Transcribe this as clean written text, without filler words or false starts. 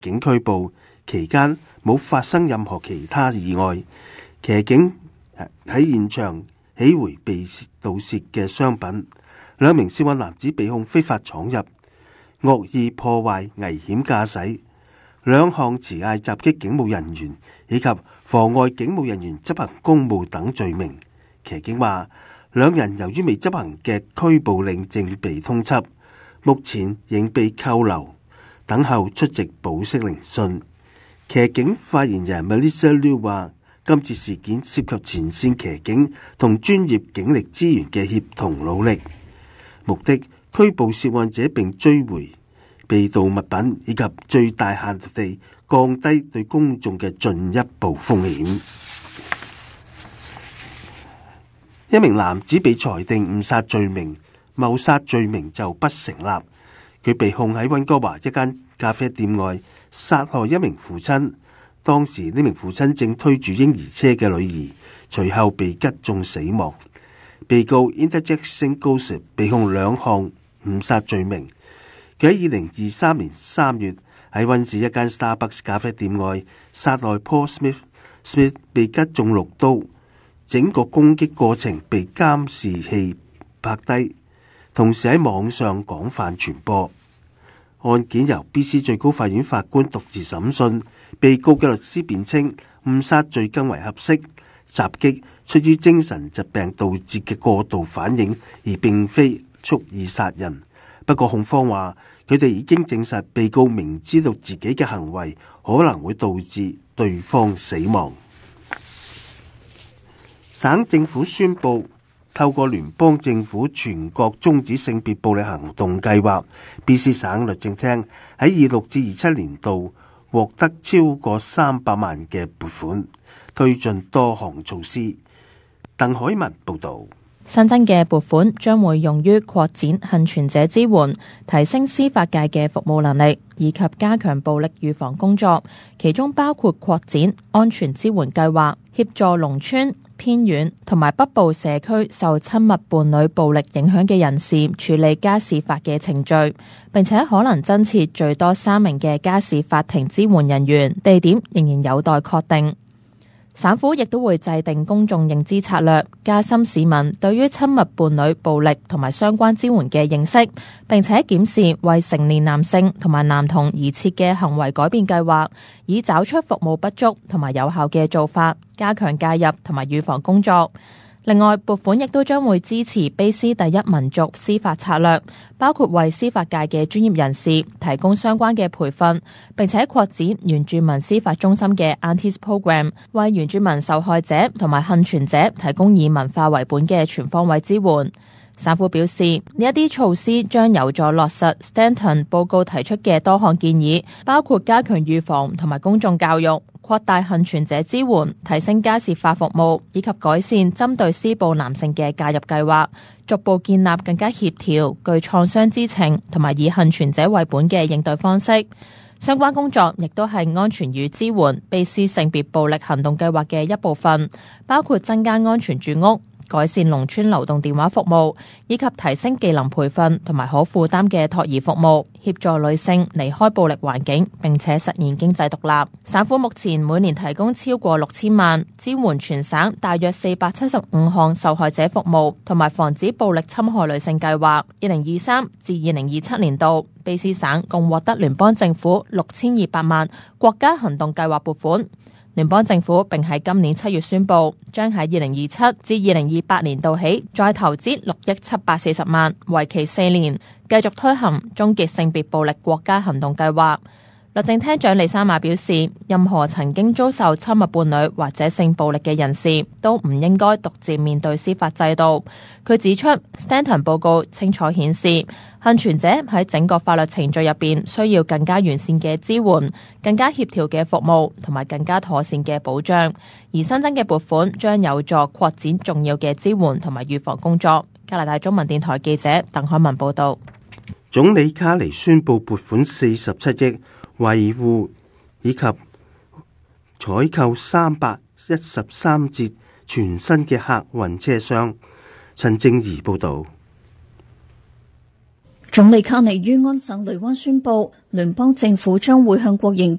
警拘捕，期間冇發生任何其他意外。騎警喺現場起回被盜竊嘅商品。兩名涉案男子被控非法闖入、惡意破壞、危險駕駛、兩項持械襲擊警務人員以及妨礙警務人員執行公務等罪名。騎警話，兩人由於未執行嘅拘捕令正被通緝，目前仍被扣留，等候出席保釋聆訊。騎警發言人 Melissa Liu 話，今次事件涉及前線騎警同專業警力資源嘅協同努力，目的拘捕涉案者並追回被盜物品，以及最大限度地降低對公眾嘅進一步風險。一名男子被裁定誤殺罪名，謀殺罪名就不成立。佢被控喺溫哥華一間咖啡店外殺害一名父親，當時呢名父親正推住嬰兒車嘅女兒，隨後被擊中死亡。被告 Interjack St. Joseph 被控兩項誤殺罪名。佢喺2023年3月喺溫市一間 Starbucks 咖啡店外殺害 Paul Smith 被擊中6刀，整個攻擊過程被監視器拍低，同時喺網上廣泛傳播。案件由 BC 最高法院法官獨自審訊，被告嘅律師辯稱誤殺罪更為合適，襲擊出於精神疾病導致嘅過度反應，而並非蓄意殺人。不過控方話，佢哋已經證實被告明知道自己嘅行為可能會導致對方死亡。省政府宣布透過聯邦政府全國終止性別暴力行動計劃 ，BC 省律政廳喺26至27年度獲得超過300萬嘅撥款，推進多項措施。鄧海文報導。 新增嘅撥款將會用於擴展幸存者支援、提升司法界嘅服務能力，以及加強暴力預防工作，其中包括擴展安全支援計劃，協助農村、偏遠同埋北部社區受親密伴侶暴力影響嘅人士處理家事法嘅程序，並且可能增設最多3名嘅家事法庭支援人員，地點仍然有待確定。省府亦都會制定公眾認知策略，加深市民對於親密伴侶暴力同埋相關支援嘅認識，並且檢視為成年男性同埋男童而設嘅行為改變計劃，以找出服務不足同埋有效嘅做法，加強介入同埋預防工作。另外，撥款亦都將會支持卑斯第一民族司法策略，包括為司法界嘅專業人士提供相關嘅培訓，並且擴展原住民司法中心嘅 Aunties Program， 為原住民受害者同埋幸存者提供以文化為本嘅全方位支援。省府表示，呢一啲措施將有助落實 Stanton 報告提出嘅多項建議，包括加強預防同埋公眾教育，擴大幸存者支援，提升家事法服務，以及改善針對施暴男性嘅介入計劃，逐步建立更加協調、具創傷知情同埋以幸存者為本嘅應對方式。相關工作亦都係安全與支援卑斯性別暴力行動計劃嘅一部分，包括增加安全住屋、改善農村流動電話服務，以及提升技能培訓同埋可負擔嘅托兒服務，協助女性離開暴力環境，並且實現經濟獨立。省府目前每年提供超過6000萬，支援全省大約475項受害者服務同埋防止暴力侵害女性計劃。2023至2027年度，卑斯省共獲得聯邦政府6200萬國家行動計劃撥款。聯邦政府並喺今年7月宣布，將喺2027至2028年度起再投資6億740萬，為期4年，繼續推行終結性別暴力國家行動計劃。律政廳長李莎瑪表示，任何曾經遭受親密伴侶或者性暴力嘅人士都唔應該獨自面對司法制度。佢指出 Stanton 報告清楚顯示，幸存者喺整個法律程序入邊需要更加完善嘅支援、更加協調嘅服務同埋更加妥善嘅保障。而新增嘅撥款將有助擴展重要嘅支援同埋預防工作。加拿大中文電台記者鄧海文報道。 總理卡尼宣布撥款47億。維護以及採購313節全新嘅客運車廂。陳正儀報導。 總理卡尼於安省雷灣宣布，聯邦政府將會向國營